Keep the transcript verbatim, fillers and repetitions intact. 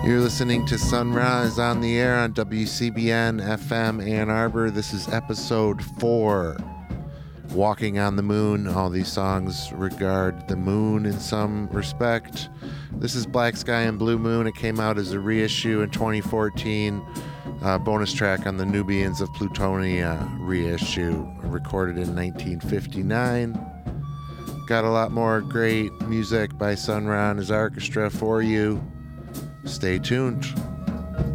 You're listening to Sunrise on the Air on W C B N F M Ann Arbor. This is episode four, Walking on the Moon. All these songs regard the moon in some respect. This is Black Sky and Blue Moon. It came out as a reissue in twenty fourteen. Uh, bonus track on the Nubians of Plutonia reissue, recorded in nineteen fifty-nine. Got a lot more great music by Sun Ra and his orchestra for you. Stay tuned.